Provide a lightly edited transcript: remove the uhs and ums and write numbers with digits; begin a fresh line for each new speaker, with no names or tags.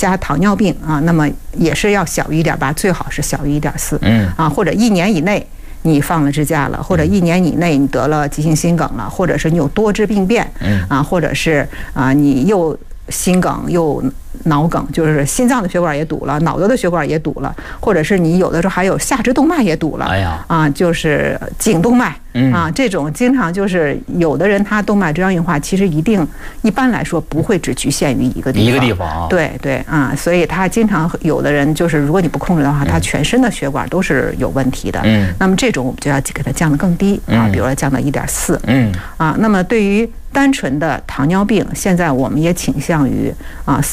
加糖尿病啊，那么也是要小于1.8，最好是小于1.4。或者1年以内你放了支架了，或者1年以内你得了急性心梗了，或者是你有多支病变，或者是你又心梗又脑梗，就是心脏的血管也堵了，脑子的血管也堵了，或者是你有的时候还有下肢动脉也堵了，就是颈动脉这种经常就是有的人他动脉粥样硬化，其实一般来说不会只局限于一个地方，对所以他经常有的人就是如果你不控制的话，他全身的血管都是有问题的，那么这种我们就要给它降得更低比如说降到1.4，那么对于单纯的糖尿病，现在我们也倾向于